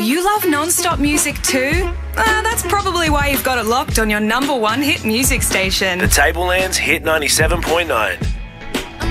You love non-stop music too? That's probably why you've got it locked on your #1 hit music station. The Tablelands Hit 97.9.